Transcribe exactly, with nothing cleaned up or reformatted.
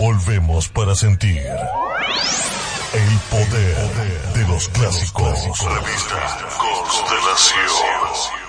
Volvemos para sentir el poder de los clásicos. Revista Constelación.